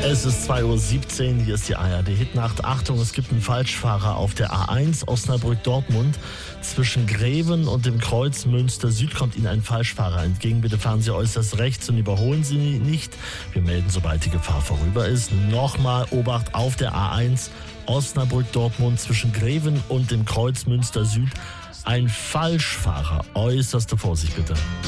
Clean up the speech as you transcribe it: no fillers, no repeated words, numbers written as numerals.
Es ist 2:17 Uhr, hier ist die ARD-Hitnacht. Achtung, es gibt einen Falschfahrer auf der A1 Osnabrück-Dortmund. Zwischen Greven und dem Kreuz Münster Süd kommt Ihnen ein Falschfahrer entgegen. Bitte fahren Sie äußerst rechts und überholen Sie nicht. Wir melden, sobald die Gefahr vorüber ist. Nochmal Obacht auf der A1 Osnabrück-Dortmund zwischen Greven und dem Kreuz Münster Süd. Ein Falschfahrer. Äußerste Vorsicht bitte.